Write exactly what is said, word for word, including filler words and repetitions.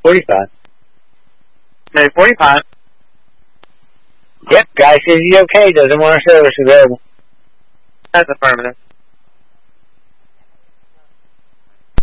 forty-five. Maybe forty-five. Yep, guy says he's okay, doesn't want our service available. That's affirmative.